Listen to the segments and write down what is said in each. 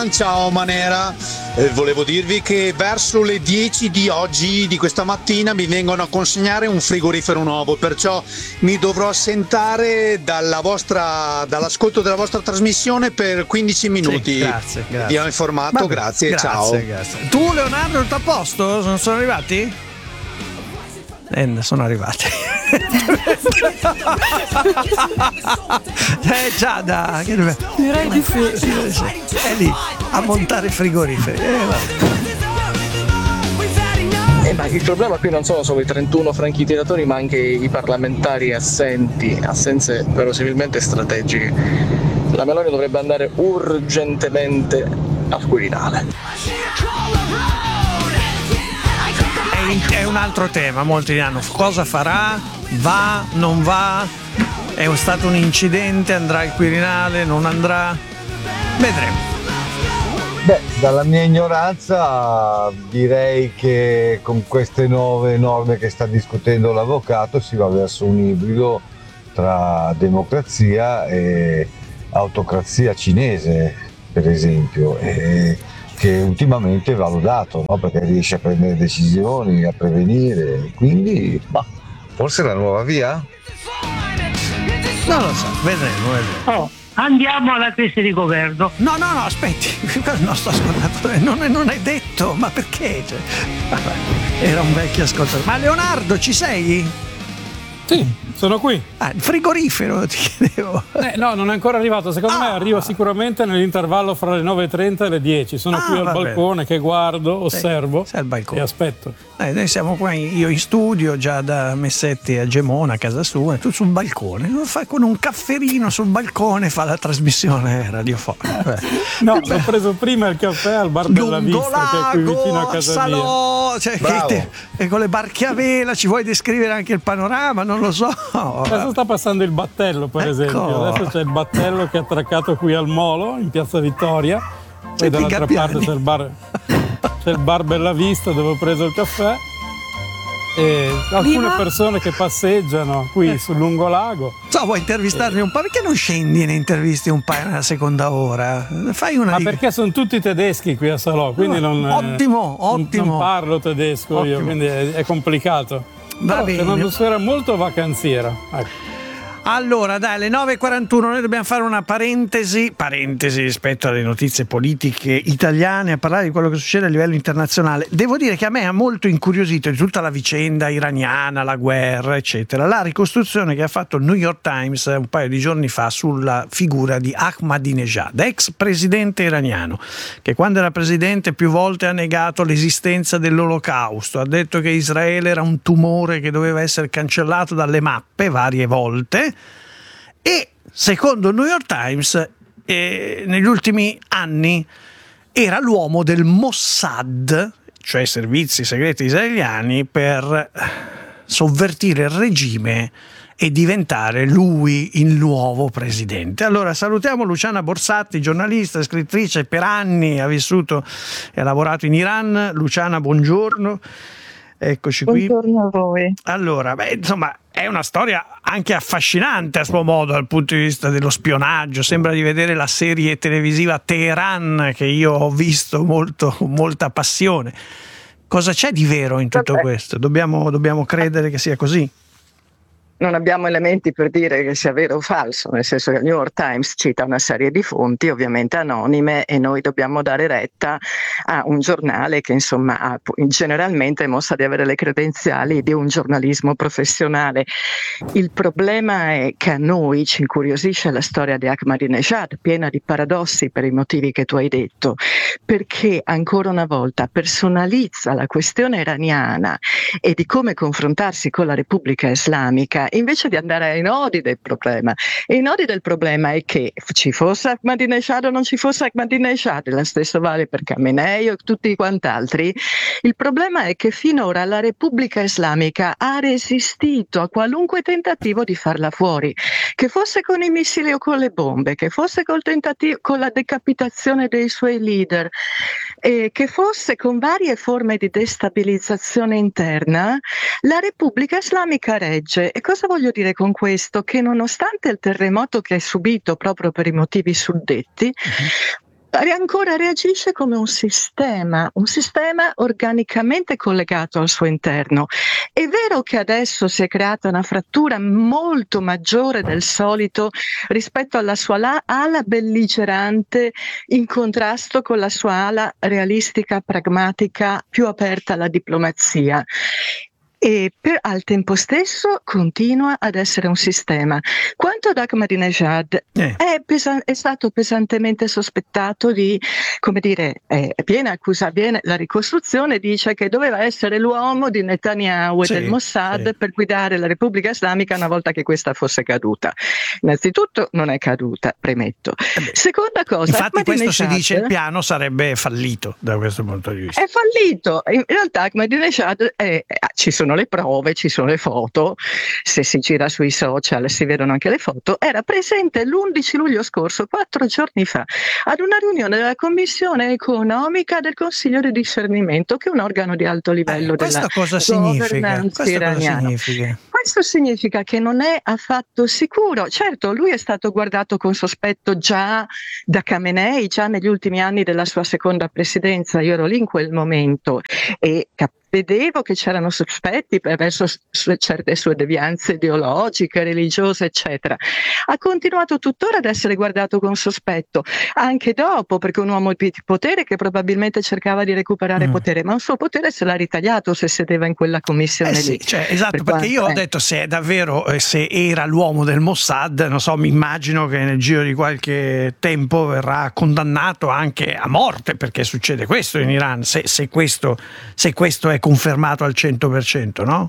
Iran, ciao Manera. Volevo dirvi che verso le 10 di oggi, di questa mattina, mi vengono a consegnare un frigorifero nuovo, perciò mi dovrò assentare dall'ascolto della vostra trasmissione per 15 minuti. Sì, grazie. Vi ho informato, grazie, ciao. Grazie. Tu Leonardo, tutto a posto? Sono arrivati? Sono arrivati. Giada, direi di sì. È lì a montare frigoriferi. Ma il problema qui non sono solo i 31 franchi tiratori, ma anche i parlamentari assenze verosimilmente strategiche. La Meloni dovrebbe andare urgentemente al Quirinale. È un altro tema, molti hanno cosa farà, va, non va, è stato un incidente, andrà al Quirinale, non andrà, vedremo. Dalla mia ignoranza direi che con queste nuove norme che sta discutendo l'avvocato si va verso un ibrido tra democrazia e autocrazia cinese, per esempio, che ultimamente va lodato, no? Perché riesce a prendere decisioni, a prevenire, quindi forse è la nuova via? Non lo so, vedremo. Andiamo alla crisi di governo. No, aspetti, non sto ascoltando, non è detto, ma perché? Era un vecchio ascoltatore. Ma Leonardo, ci sei? Sì, sono qui. Il frigorifero, ti chiedevo. No, non è ancora arrivato. Secondo me arriva sicuramente nell'intervallo fra le 9:30 e le 10. Sono qui al balcone che guardo, osservo sei al balcone. E aspetto. Noi siamo qua, io in studio, già da Messetti a Gemona, a casa sua, tu sul balcone. Fa con un cafferino sul balcone, fa la trasmissione radiofonica. No, ho preso prima il caffè al bar della Vista, che è qui vicino a casa mia. E con le barche a vela ci vuoi descrivere anche il panorama? Non lo so. Adesso sta passando il battello, per esempio. Adesso c'è il battello che è attraccato qui al Molo, in Piazza Vittoria. Poi dall'altra parte c'è il bar Bella Vista dove ho preso il caffè. E alcune persone che passeggiano qui sul lungolago. Vuoi intervistarmi un po'? Perché non scendi e ne intervisti un paio nella seconda ora? Fai una perché sono tutti tedeschi qui a Salò, quindi ottimo. Non parlo tedesco io, quindi è complicato. Va bene. C'è un'atmosfera molto vacanziera. Ecco. Allora, dai, alle 9:41 noi dobbiamo fare una parentesi rispetto alle notizie politiche italiane, a parlare di quello che succede a livello internazionale. Devo dire che a me ha molto incuriosito di tutta la vicenda iraniana, la guerra, eccetera, la ricostruzione che ha fatto il New York Times un paio di giorni fa sulla figura di Ahmadinejad, ex presidente iraniano, che quando era presidente più volte ha negato l'esistenza dell'Olocausto, ha detto che Israele era un tumore che doveva essere cancellato dalle mappe varie volte. E secondo il New York Times negli ultimi anni era l'uomo del Mossad, cioè servizi segreti israeliani, per sovvertire il regime e diventare lui il nuovo presidente. Allora salutiamo Luciana Borsatti, giornalista, scrittrice, per anni ha vissuto e ha lavorato in Iran. Luciana, buongiorno. Eccoci qui. Buongiorno a voi. Allora, insomma, è una storia anche affascinante a suo modo dal punto di vista dello spionaggio. Sembra di vedere la serie televisiva Teheran, che io ho visto con molta passione. Cosa c'è di vero in tutto questo? Dobbiamo credere che sia così? Non abbiamo elementi per dire che sia vero o falso, nel senso che il New York Times cita una serie di fonti ovviamente anonime e noi dobbiamo dare retta a un giornale che insomma generalmente mostra di avere le credenziali di un giornalismo professionale. Il problema è che a noi ci incuriosisce la storia di Ahmadinejad, piena di paradossi per i motivi che tu hai detto, perché ancora una volta personalizza la questione iraniana e di come confrontarsi con la Repubblica Islamica invece di andare ai nodi del problema. E i nodi del problema è che ci fosse Ahmadinejad o non ci fosse Ahmadinejad, lo stesso vale per Khamenei o tutti quant'altri. Il problema è che finora la Repubblica Islamica ha resistito a qualunque tentativo di farla fuori, che fosse con i missili o con le bombe, che fosse col tentativo, con la decapitazione dei suoi leader, che fosse con varie forme di destabilizzazione interna. La Repubblica Islamica regge. E cosa voglio dire con questo? Che nonostante il terremoto che ha subito proprio per i motivi suddetti, ancora reagisce come un sistema organicamente collegato al suo interno. È vero che adesso si è creata una frattura molto maggiore del solito rispetto alla sua ala belligerante in contrasto con la sua ala realistica, pragmatica, più aperta alla diplomazia. E al tempo continua ad essere un sistema. Quanto ad Ahmadinejad, è stato pesantemente sospettato di, viene accusato, la ricostruzione dice che doveva essere l'uomo di Netanyahu e del Mossad per guidare la Repubblica Islamica una volta che questa fosse caduta. Innanzitutto non è caduta, premetto. Seconda cosa, infatti questo si dice, il piano sarebbe fallito da questo punto di vista. È fallito. In realtà Ahmadinejad ci sono le prove, ci sono le foto, se si gira sui social si vedono anche le foto, era presente l'11 luglio scorso, 4 giorni fa, ad una riunione della Commissione Economica del Consiglio di Discernimento, che è un organo di alto livello della governance iraniana. Questo significa che non è affatto sicuro. Certo, lui è stato guardato con sospetto già da Khamenei, già negli ultimi anni della sua seconda presidenza, io ero lì in quel momento e vedevo che c'erano sospetti verso certe sue devianze ideologiche, religiose, eccetera. Ha continuato tuttora ad essere guardato con sospetto, anche dopo, perché un uomo di potere che probabilmente cercava di recuperare potere, ma un suo potere se l'ha ritagliato se sedeva in quella commissione lì. Esatto, perché io ho detto, se è davvero, se era l'uomo del Mossad, non so, mi immagino che nel giro di qualche tempo verrà condannato anche a morte, perché succede questo in Iran, se questo è confermato al 100%, no?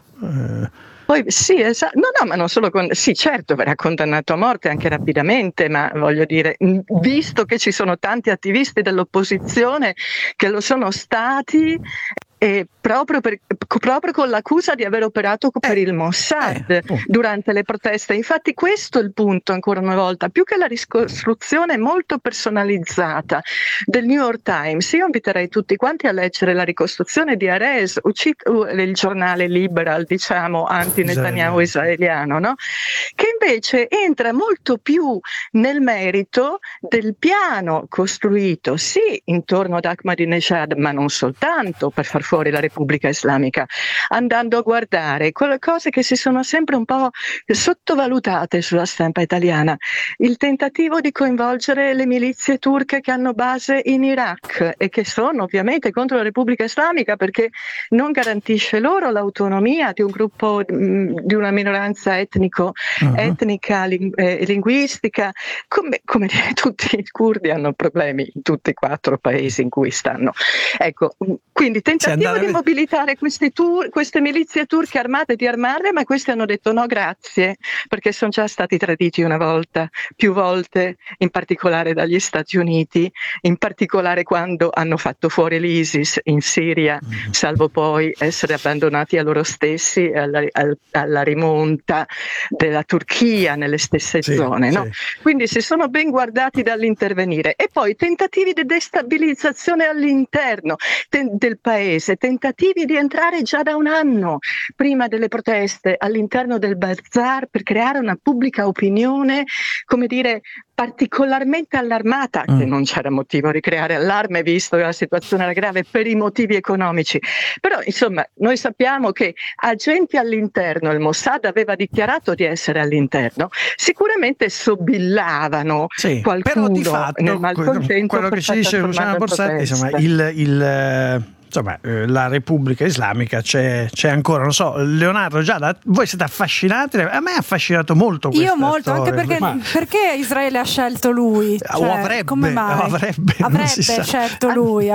Poi sì, esatto. No, ma non solo sì, certo, verrà condannato a morte anche rapidamente, ma voglio dire, visto che ci sono tanti attivisti dell'opposizione che lo sono stati, proprio con l'accusa di aver operato per il Mossad durante le proteste. Infatti questo è il punto, ancora una volta, più che la ricostruzione molto personalizzata del New York Times. Io inviterei tutti quanti a leggere la ricostruzione di Haaretz, il giornale liberal, diciamo, anti-Netanyahu israeliano, no? Che invece entra molto più nel merito del piano costruito, sì, intorno ad Ahmadinejad, ma non soltanto, per far fuori la Repubblica Islamica, andando a guardare quelle cose che si sono sempre un po' sottovalutate sulla stampa italiana, il tentativo di coinvolgere le milizie turche che hanno base in Iraq e che sono ovviamente contro la Repubblica Islamica perché non garantisce loro l'autonomia di un gruppo, di una minoranza etnica, linguistica, come dire, tutti i curdi hanno problemi in tutti i 4 paesi in cui stanno. Ecco, quindi tentativo di mobilitare queste milizie turche armate, di armarle, ma questi hanno detto no grazie, perché sono già stati traditi una volta, più volte, in particolare dagli Stati Uniti, in particolare quando hanno fatto fuori l'ISIS in Siria, salvo poi essere abbandonati a loro stessi alla rimonta della Turchia nelle stesse zone. No? Quindi si sono ben guardati dall'intervenire. E poi tentativi di destabilizzazione all'interno del paese, tentativi di entrare già da un anno prima delle proteste all'interno del bazar per creare una pubblica opinione, come dire, particolarmente allarmata, che non c'era motivo di creare allarme visto che la situazione era grave per i motivi economici. Però insomma noi sappiamo che agenti all'interno, il Mossad aveva dichiarato di essere all'interno, sicuramente sobillavano qualcuno, però di fatto nel malcontento, quello che ci dice Luciana Borsatti, insomma, la Repubblica Islamica c'è ancora, non so, Leonardo, già voi siete affascinati? A me ha affascinato molto questa Io molto, storia, anche perché Israele ha scelto lui? O avrebbe, come mai? Avrebbe scelto lui,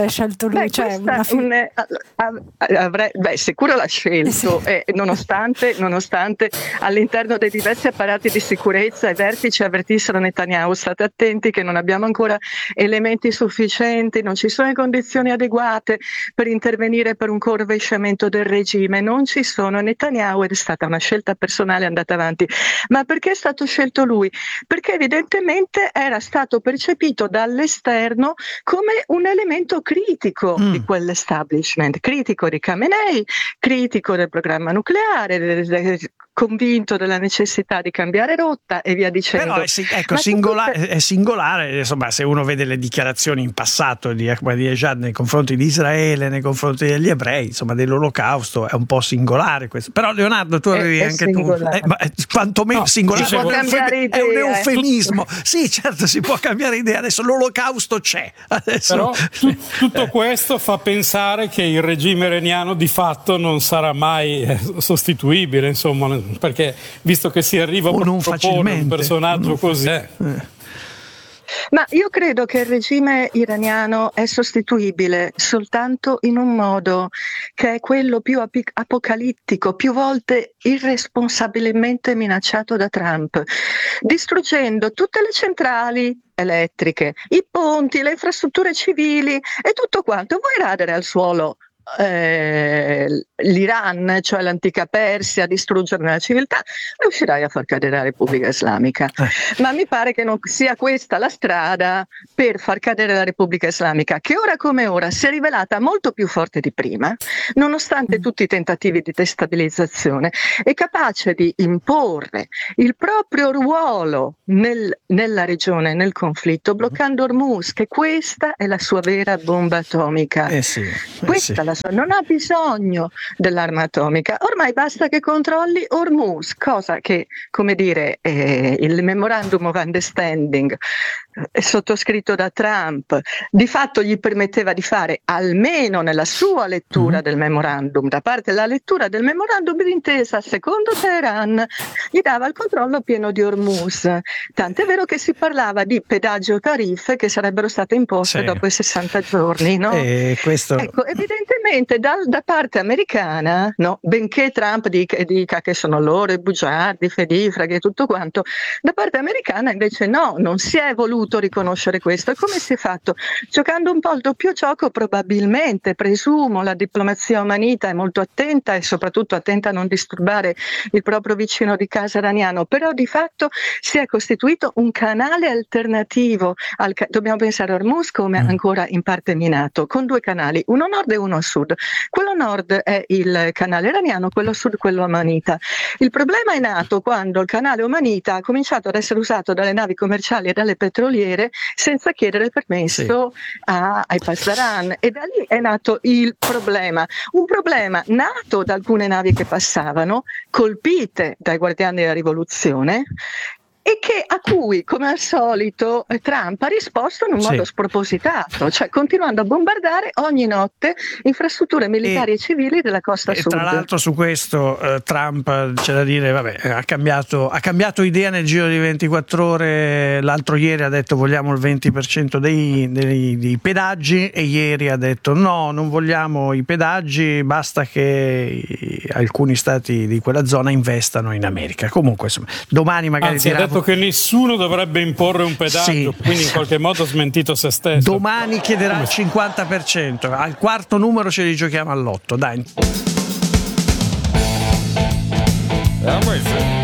sicuro l'ha scelto, nonostante all'interno dei diversi apparati di sicurezza i vertici avvertissero Netanyahu: state attenti che non abbiamo ancora elementi sufficienti, non ci sono le condizioni adeguate per intervenire per un rovesciamento del regime, non ci sono. Netanyahu, è stata una scelta personale, è andata avanti. Ma perché è stato scelto lui? Perché evidentemente era stato percepito dall'esterno come un elemento critico di quell'establishment, critico di Khamenei, critico del programma nucleare, convinto della necessità di cambiare rotta e via dicendo. Però è singolare, insomma, se uno vede le dichiarazioni in passato di Ahmadinejad nei confronti di Israele, nei confronti degli ebrei, insomma, dell'olocausto, è un po' singolare questo. Però Leonardo, tu avevi anche singolare. tu, quantomeno singolare è un eufemismo. Sì, certo, si può cambiare idea. Adesso l'olocausto c'è. Adesso... Però tutto questo fa pensare che il regime iraniano di fatto non sarà mai sostituibile, insomma, perché visto che si arriva a proporre un personaggio così. Ma io credo che il regime iraniano è sostituibile soltanto in un modo, che è quello più apocalittico, più volte irresponsabilmente minacciato da Trump, distruggendo tutte le centrali elettriche, i ponti, le infrastrutture civili e tutto quanto. Vuoi radere al suolo l'Iran, cioè l'antica Persia, distruggerne la civiltà, riuscirai a far cadere la Repubblica Islamica. Ma mi pare che non sia questa la strada per far cadere la Repubblica Islamica, che ora come ora si è rivelata molto più forte di prima, nonostante tutti i tentativi di destabilizzazione, è capace di imporre il proprio ruolo nella regione, nel conflitto, bloccando Hormuz, che questa è la sua vera bomba atomica. Questa è la non ha bisogno dell'arma atomica, ormai basta che controlli Hormuz, cosa che, come dire, il Memorandum of Understanding sottoscritto da Trump di fatto gli permetteva di fare, almeno nella sua lettura del memorandum, da parte della lettura del memorandum d'intesa secondo Teheran, gli dava il controllo pieno di Hormuz, tant'è vero che si parlava di pedaggio o tariffe che sarebbero state imposte dopo i 60 giorni, no? Ecco, evidentemente da parte americana, no, benché Trump dica che sono loro i bugiardi, fedifraghi e tutto quanto, da parte americana invece no, non si è voluto riconoscere questo. E come si è fatto? Giocando un po' il doppio gioco, probabilmente, presumo, la diplomazia omanita è molto attenta e soprattutto attenta a non disturbare il proprio vicino di casa iraniano, però di fatto si è costituito un canale alternativo, dobbiamo pensare a Hormuz come ancora in parte minato, con due canali, uno nord e uno sud. Quello nord è il canale iraniano, quello sud quello omanita. Il problema è nato quando il canale omanita ha cominciato ad essere usato dalle navi commerciali e dalle petroliere senza chiedere permesso ai pasdaran, e da lì è nato il problema, un problema nato da alcune navi che passavano, colpite dai guardiani della rivoluzione, e a cui, come al solito, Trump ha risposto in un modo spropositato, cioè continuando a bombardare ogni notte infrastrutture militari e civili della costa sud. Tra l'altro su questo Trump, c'è da dire, ha cambiato idea nel giro di 24 ore. L'altro ieri ha detto vogliamo il 20% dei pedaggi, e ieri ha detto no, non vogliamo i pedaggi, basta che alcuni stati di quella zona investano in America. Comunque, insomma, domani magari che nessuno dovrebbe imporre un pedaggio, quindi in qualche modo ha smentito se stesso. Domani chiederà il 50%, al quarto numero ce li giochiamo all'8, dai.